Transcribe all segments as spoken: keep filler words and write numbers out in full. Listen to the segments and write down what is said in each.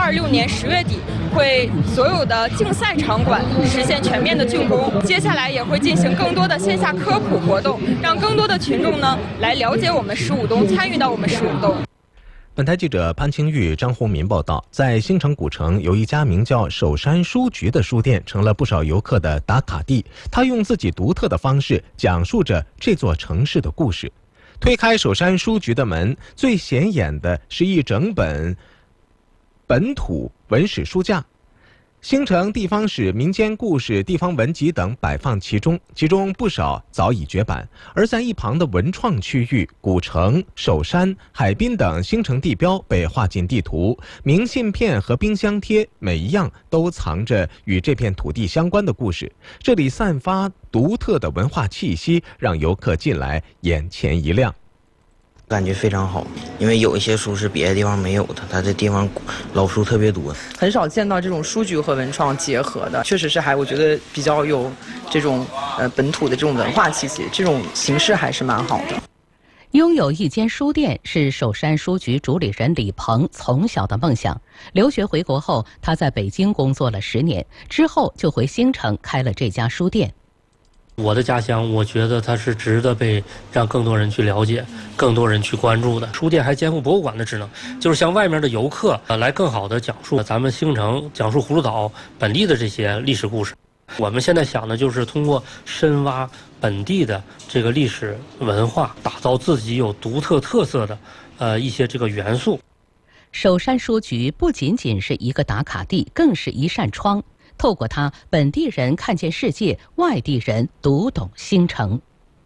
二六年十月底会所有的竞赛场馆实现全面的竣工。接下来也会进行更多的线下科普活动，让更多的群众呢来了解我们十五洞，参与到我们十五洞。 本台记者潘清玉、张宏民报道，在兴城古城有一家名叫首山书局的书店，成了不少游客的打卡地。他用自己独特的方式讲述着这座城市的故事。推开首山书局的门，最显眼的是一整本本土文史书架。兴城地方史、民间故事、地方文集等摆放其中，其中不少早已绝版。而在一旁的文创区域，古城、首山、海滨等兴城地标被划进地图，明信片和冰箱贴每一样都藏着与这片土地相关的故事。这里散发独特的文化气息，让游客进来眼前一亮。 感觉非常好，因为有一些书是别的地方没有的，它这地方老书特别多， 很少见到这种书局和文创结合的，确实是还我觉得比较有这种呃本土的这种文化气息，这种形式还是蛮好的。 拥有一间书店是首山书局主理人李鹏从小的梦想。留学回国后，他在北京工作了十年，之后就回兴城开了这家书店。 我的家乡，我觉得它是值得被让更多人去了解、更多人去关注的。书店还肩负博物馆的职能，就是向外面的游客呃来更好的讲述咱们兴城、讲述葫芦岛本地的这些历史故事。我们现在想的就是通过深挖本地的这个历史文化，打造自己有独特特色的呃一些这个元素。 首山书局不仅仅是一个打卡地，更是一扇窗。透过它，本地人看见世界，外地人读懂兴城。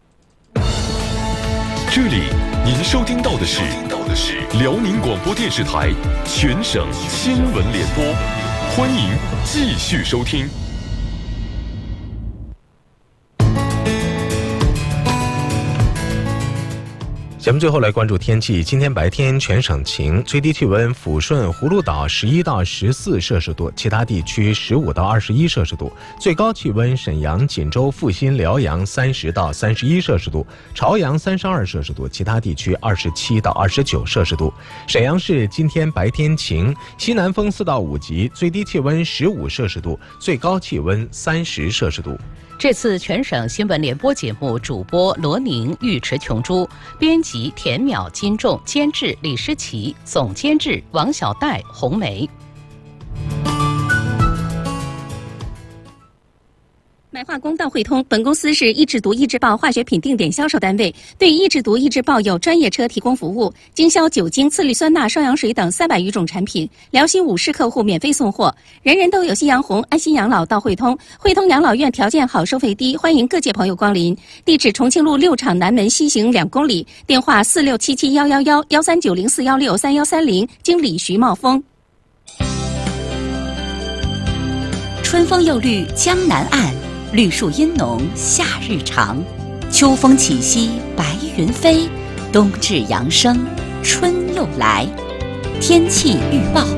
这里您收听到的是辽宁广播电视台全省新闻联播，欢迎继续收听。 节目最后来关注天气。今天白天全省晴，最低气温抚顺、葫芦岛十一到十四摄氏度，其他地区十五到二十一摄氏度。最高气温沈阳、锦州、阜新、辽阳三十到三十一摄氏度，朝阳三十二摄氏度，其他地区二十七到二十九摄氏度。沈阳市今天白天晴，西南风四到五级，最低气温十五摄氏度，最高气温三十摄氏度。 这次全省新闻联播节目主播罗宁、尉迟琼珠，编辑田淼、金仲，监制李诗琪，总监制王小戴、红梅。 买化工到汇通，本公司是益智毒益智报化学品定点销售单位，对益智毒益智报有专业车提供服务，经销酒精、次氯酸钠、双氧水等三百余种产品，辽新五市客户免费送货。人人都有夕阳红，安心养老到汇通。汇通养老院条件好，收费低，欢迎各界朋友光临。地址：重庆路六厂南门西行两公里，电话四六七七幺幺幺幺三九零四幺六三幺三零，经理徐茂峰。 春风又绿江南岸，绿树阴浓夏日长，秋风起兮白云飞，冬至阳生春又来。天气预报。